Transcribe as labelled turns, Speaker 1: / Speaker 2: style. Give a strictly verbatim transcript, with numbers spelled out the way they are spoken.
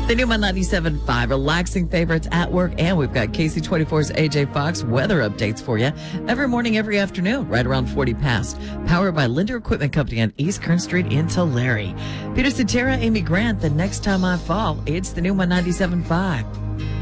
Speaker 1: The new My ninety-seven point five, relaxing favorites at work, and we've got K C twenty-four's A J Fox weather updates for you every morning, every afternoon, right around forty past. Powered by Linder Equipment Company on East Kern Street in Tulare. Peter Cetera, Amy Grant, The Next Time I Fall. It's the new My ninety-seven point five.